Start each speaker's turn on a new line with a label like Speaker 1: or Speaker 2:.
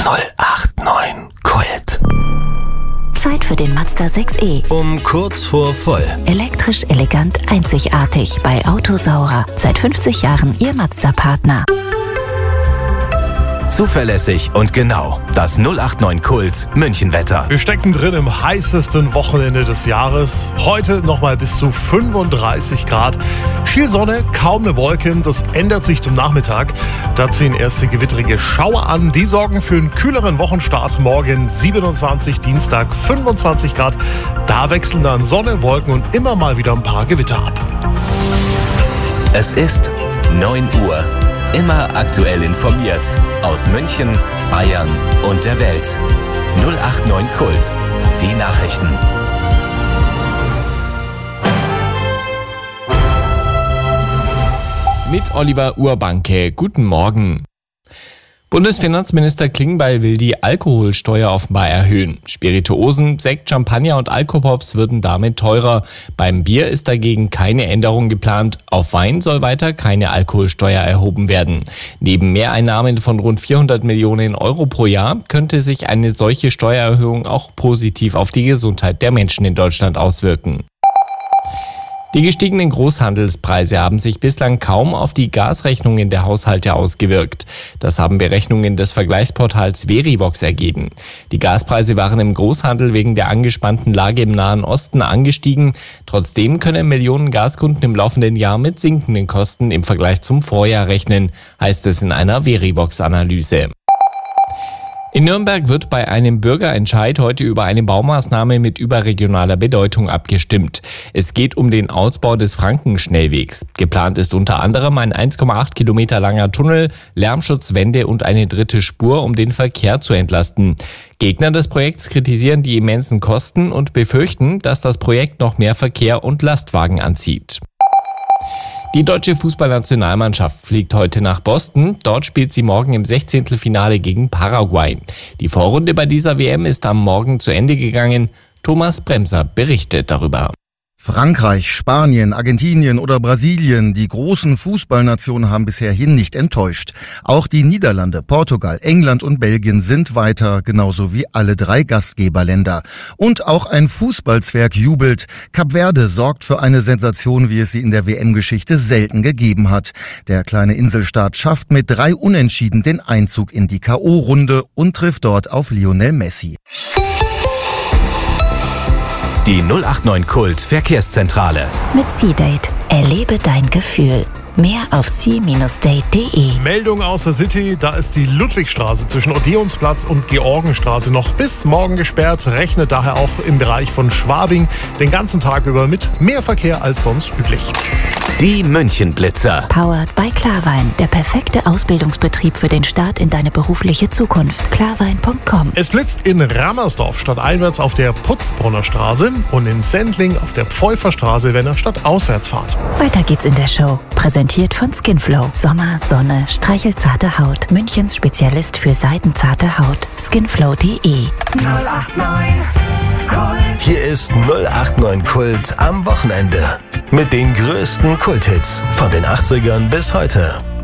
Speaker 1: 089 Kult.
Speaker 2: Zeit für den Mazda 6e.
Speaker 1: Um kurz vor voll.
Speaker 2: Elektrisch, elegant, einzigartig bei Autosaurer. Seit 50 Jahren Ihr Mazda-Partner.
Speaker 1: Zuverlässig und genau. Das 089 Kult Münchenwetter.
Speaker 3: Wir stecken drin im heißesten Wochenende des Jahres. Heute nochmal bis zu 35 Grad. Viel Sonne, kaum eine Wolke. Das ändert sich zum Nachmittag. Da ziehen erste gewittrige Schauer an. Die sorgen für einen kühleren Wochenstart. Morgen 27, Dienstag 25 Grad. Da wechseln dann Sonne, Wolken und immer mal wieder ein paar Gewitter ab.
Speaker 1: Es ist 9 Uhr. Immer aktuell informiert. Aus München, Bayern und der Welt. 089 Kult. Die Nachrichten.
Speaker 4: Mit Oliver Urbanke. Guten Morgen. Bundesfinanzminister Klingbeil will die Alkoholsteuer offenbar erhöhen. Spirituosen, Sekt, Champagner und Alkopops würden damit teurer. Beim Bier ist dagegen keine Änderung geplant. Auf Wein soll weiter keine Alkoholsteuer erhoben werden. Neben Mehreinnahmen von rund 400 Millionen Euro pro Jahr könnte sich eine solche Steuererhöhung auch positiv auf die Gesundheit der Menschen in Deutschland auswirken. Die gestiegenen Großhandelspreise haben sich bislang kaum auf die Gasrechnungen der Haushalte ausgewirkt. Das haben Berechnungen des Vergleichsportals Verivox ergeben. Die Gaspreise waren im Großhandel wegen der angespannten Lage im Nahen Osten angestiegen. Trotzdem können Millionen Gaskunden im laufenden Jahr mit sinkenden Kosten im Vergleich zum Vorjahr rechnen, heißt es in einer Verivox-Analyse. In Nürnberg wird bei einem Bürgerentscheid heute über eine Baumaßnahme mit überregionaler Bedeutung abgestimmt. Es geht um den Ausbau des Frankenschnellwegs. Geplant ist unter anderem ein 1,8 Kilometer langer Tunnel, Lärmschutzwände und eine dritte Spur, um den Verkehr zu entlasten. Gegner des Projekts kritisieren die immensen Kosten und befürchten, dass das Projekt noch mehr Verkehr und Lastwagen anzieht. Die deutsche Fußballnationalmannschaft fliegt heute nach Boston. Dort spielt sie morgen im 16. Finale gegen Paraguay. Die Vorrunde bei dieser WM ist am Morgen zu Ende gegangen. Thomas Bremser berichtet darüber.
Speaker 5: Frankreich, Spanien, Argentinien oder Brasilien, die großen Fußballnationen haben bisherhin nicht enttäuscht. Auch die Niederlande, Portugal, England und Belgien sind weiter, genauso wie alle 3 Gastgeberländer. Und auch ein Fußballzwerg jubelt. Kap Verde sorgt für eine Sensation, wie es sie in der WM-Geschichte selten gegeben hat. Der kleine Inselstaat schafft mit 3 Unentschieden den Einzug in die K.O.-Runde und trifft dort auf Lionel Messi.
Speaker 1: Die 089 Kult Verkehrszentrale.
Speaker 2: Mit C-Date. Erlebe dein Gefühl. Mehr auf c-date.de.
Speaker 3: Meldung aus der City, da ist die Ludwigstraße zwischen Odeonsplatz und Georgenstraße noch bis morgen gesperrt. Rechnet daher auch im Bereich von Schwabing den ganzen Tag über mit mehr Verkehr als sonst üblich.
Speaker 1: Die Münchenblitzer.
Speaker 2: Powered by Klarwein. Der perfekte Ausbildungsbetrieb für den Start in deine berufliche Zukunft. Klarwein.com.
Speaker 3: Es blitzt in Rammersdorf stadteinwärts auf der Putzbrunner Straße und in Sendling auf der Pfeuferstraße, wenn ihr stadtauswärts fahrt.
Speaker 2: Weiter geht's in der Show. Präsentiert von Skinflow. Sommer, Sonne, streichelt-zarte Haut. Münchens Spezialist für seidenzarte Haut. Skinflow.de.
Speaker 6: 089 Kult.
Speaker 1: Hier ist 089 Kult am Wochenende. Mit den größten Kulthits von den 80ern bis heute.